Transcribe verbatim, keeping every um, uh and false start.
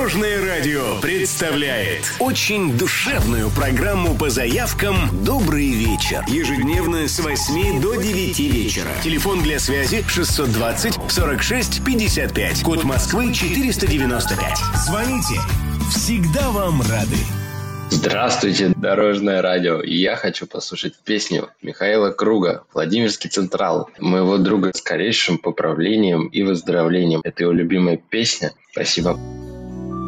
Дорожное радио представляет очень душевную программу по заявкам «Добрый вечер». Ежедневно с восьми до девяти вечера. Телефон для связи шестьсот двадцать сорок шесть пятьдесят пять. Код Москвы четыреста девяносто пять. Звоните. Всегда вам рады. Здравствуйте, Дорожное радио. И я хочу послушать песню Михаила Круга «Владимирский Централ». Моего друга с скорейшим поправлением и выздоровлением. Это его любимая песня. Спасибо.